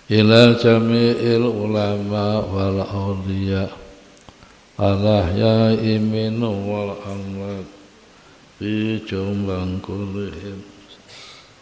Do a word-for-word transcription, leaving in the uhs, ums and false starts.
ila jami'il ulama wal awliya al-ahya'i minhum wal amwat fi jumlan kullihim